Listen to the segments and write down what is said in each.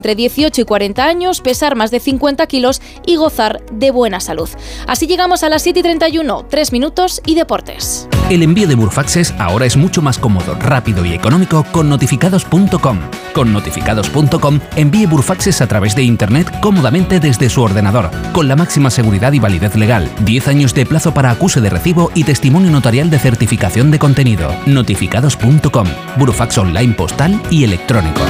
entre 18 y 40 años, pesar más de 50 kilos y gozar de buena salud. Así llegamos a las 7:31, 3 minutos y deportes. El envío de Burfaxes ahora es mucho más cómodo, rápido y económico con notificados.com. Con notificados.com envíe Burfaxes a través de internet cómodamente desde su ordenador, con la máxima seguridad y validez legal, 10 años de plazo para acuse de recibo y testimonio notarial de certificación de contenido. Notificados.com, Burfax online postal y electrónico.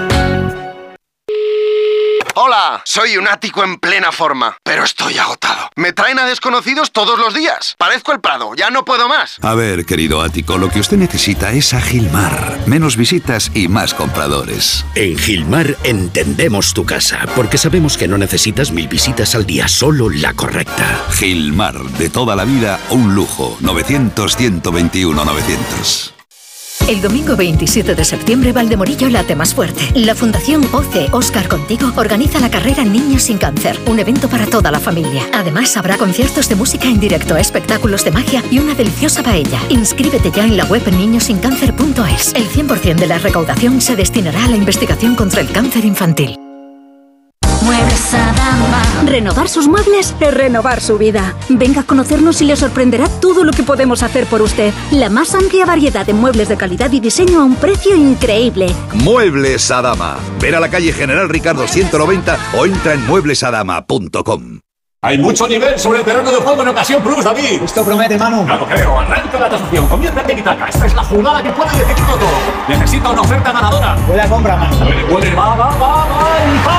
Hola, soy un ático en plena forma, pero estoy agotado. Me traen a desconocidos todos los días. Parezco el Prado, ya no puedo más. A ver, querido ático, lo que usted necesita es a Gilmar. Menos visitas y más compradores. En Gilmar entendemos tu casa, porque sabemos que no necesitas 1000 visitas al día, solo la correcta. Gilmar, de toda la vida, un lujo. 900-121-900. El domingo 27 de septiembre, Valdemorillo late más fuerte. La Fundación OCE Óscar Contigo organiza la carrera Niños sin Cáncer, un evento para toda la familia. Además, habrá conciertos de música en directo, espectáculos de magia y una deliciosa paella. Inscríbete ya en la web niñosincáncer.es. El 100% de la recaudación se destinará a la investigación contra el cáncer infantil. Muebles Adama. Renovar sus muebles es renovar su vida. Venga a conocernos y le sorprenderá todo lo que podemos hacer por usted. La más amplia variedad de muebles de calidad y diseño a un precio increíble. Muebles Adama. Ver a la calle General Ricardo 190 o entra en mueblesadama.com. Hay mucho nivel sobre el terreno de juego en Ocasión Plus, David. Esto promete, Manu. No lo creo. Arranca la tasación. Conviértete en Itaca. Esta es la jugada que puede decidirlo todo. Necesita una oferta ganadora. Buena compra, Manu. Puede. Va.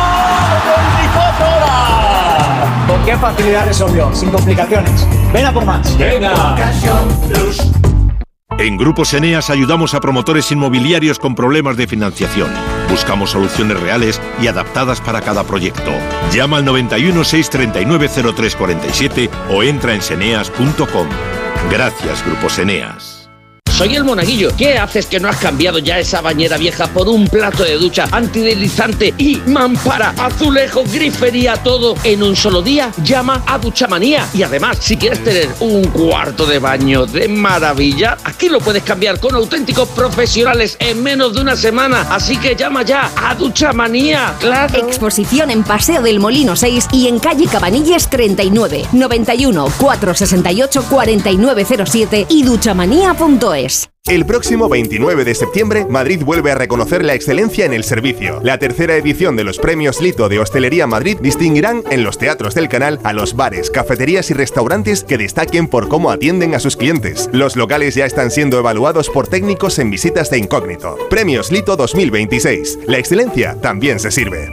¿Con qué facilidad resolvió? Sin complicaciones. Ven a por más. Venga. Ocasión Plus. En Grupos Eneas ayudamos a promotores inmobiliarios con problemas de financiación. Buscamos soluciones reales y adaptadas para cada proyecto. Llama al 91 639 0347 o entra en seneas.com. Gracias, Grupos Eneas. Soy el Monaguillo. ¿Qué haces que no has cambiado ya esa bañera vieja por un plato de ducha antideslizante y mampara, azulejo, grifería, todo en un solo día? Llama a Duchamanía. Y además, si quieres tener un cuarto de baño de maravilla, aquí lo puedes cambiar con auténticos profesionales en menos de una semana. Así que llama ya a Duchamanía. ¡Claro! Exposición en Paseo del Molino 6 y en calle Cabanilles 39, 91 468 4907 y duchamanía.es. El próximo 29 de septiembre, Madrid vuelve a reconocer la excelencia en el servicio. La tercera edición de los Premios Lito de Hostelería Madrid distinguirán en los teatros del canal a los bares, cafeterías y restaurantes que destaquen por cómo atienden a sus clientes. Los locales ya están siendo evaluados por técnicos en visitas de incógnito. Premios Lito 2026. La excelencia también se sirve.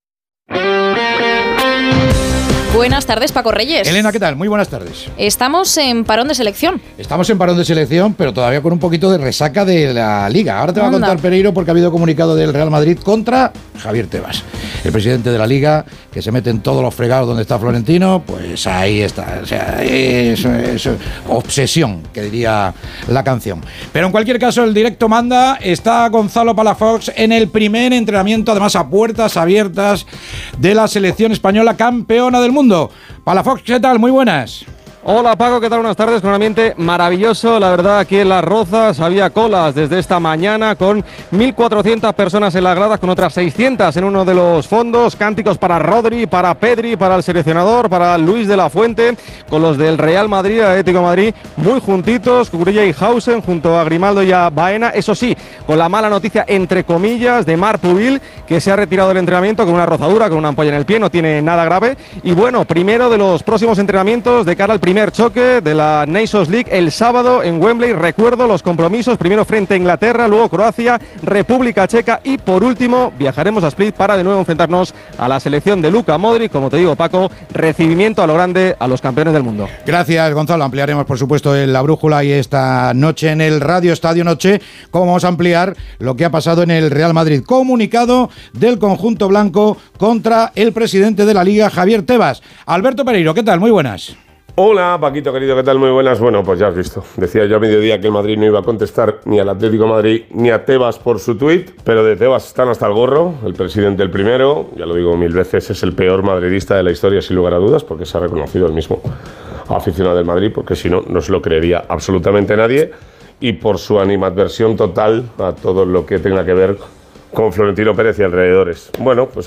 Buenas tardes, Paco Reyes. Elena, ¿qué tal? Muy buenas tardes. Estamos en parón de selección. Estamos en parón de selección, pero todavía con un poquito de resaca de la Liga. Ahora te va a contar Pereiro porque ha habido comunicado del Real Madrid contra Javier Tebas, el presidente de la Liga, que se mete en todos los fregados donde está Florentino. Pues ahí está. O sea, es obsesión, que diría la canción. Pero en cualquier caso, el directo manda. Está Gonzalo Palafox en el primer entrenamiento, además a puertas abiertas, de la selección española campeona del mundo. Palafox, ¿qué tal? Muy buenas. Hola Paco, ¿qué tal? Buenas tardes, con un ambiente maravilloso, la verdad aquí en Las Rozas había colas desde esta mañana con 1.400 personas en las gradas, con otras 600 en uno de los fondos, cánticos para Rodri, para Pedri, para el seleccionador, para Luis de la Fuente, con los del Real Madrid, Atlético de Madrid, muy juntitos, Cucurella y Hausen junto a Grimaldo y a Baena, eso sí, con la mala noticia, entre comillas, de Marc Pubil, que se ha retirado del entrenamiento con una rozadura, con una ampolla en el pie, no tiene nada grave, y bueno, primero de los próximos entrenamientos de cara al primer choque de la Nations League el sábado en Wembley. Recuerdo los compromisos, primero frente a Inglaterra, luego Croacia, República Checa y por último viajaremos a Split para de nuevo enfrentarnos a la selección de Luka Modric. Como te digo, Paco, recibimiento a lo grande a los campeones del mundo. Gracias, Gonzalo. Ampliaremos, por supuesto, en La Brújula y esta noche en el Radio Estadio Noche, cómo vamos a ampliar lo que ha pasado en el Real Madrid. Comunicado del conjunto blanco contra el presidente de la Liga, Javier Tebas. Alberto Pereiro, ¿qué tal? Muy buenas. Hola, Paquito, querido, ¿qué tal? Muy buenas. Bueno, pues ya has visto. Decía yo a mediodía que el Madrid no iba a contestar ni al Atlético de Madrid ni a Tebas por su tuit, pero de Tebas están hasta el gorro. El presidente, el primero, ya lo digo 1000 veces, es el peor madridista de la historia, sin lugar a dudas, porque se ha reconocido el mismo aficionado del Madrid, porque si no, no se lo creería absolutamente nadie, y por su animadversión total a todo lo que tenga que ver con Florentino Pérez y alrededores. Bueno, pues